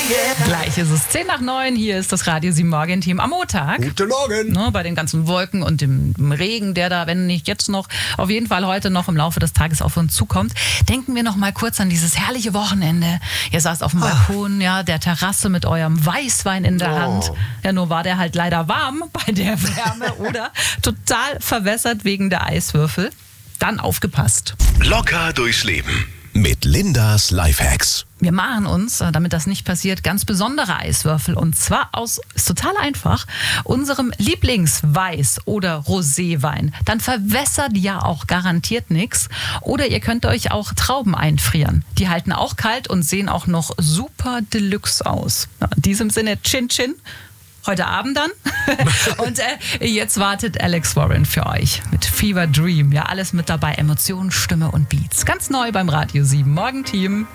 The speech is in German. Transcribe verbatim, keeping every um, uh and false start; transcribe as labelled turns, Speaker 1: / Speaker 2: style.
Speaker 1: Gleich ist es zehn nach neun, hier ist das Radio sieben Morgen-Team am Montag.
Speaker 2: Guten Morgen.
Speaker 1: Ne, bei den ganzen Wolken und dem, dem Regen, der da, wenn nicht jetzt noch, auf jeden Fall heute noch im Laufe des Tages auf uns zukommt, denken wir noch mal kurz an dieses herrliche Wochenende. Ihr saßt auf dem Balkon, ja, der Terrasse mit eurem Weißwein in der
Speaker 2: Oh.
Speaker 1: Hand. Ja, nur war der halt leider warm bei der Wärme oder total verwässert wegen der Eiswürfel. Dann aufgepasst.
Speaker 3: Locker durchs Leben mit Lindas Lifehacks.
Speaker 1: Wir machen uns, damit das nicht passiert, ganz besondere Eiswürfel. Und zwar aus, ist total einfach, unserem Lieblingsweiß- oder Roséwein. Dann verwässert ja auch garantiert nichts. Oder ihr könnt euch auch Trauben einfrieren. Die halten auch kalt und sehen auch noch super deluxe aus. Ja, in diesem Sinne, Chin Chin. Heute Abend dann. Und äh, jetzt wartet Alex Warren für euch mit Fever Dream. Ja, alles mit dabei. Emotionen, Stimme und Beats. Ganz neu beim Radio sieben Morgen-Team.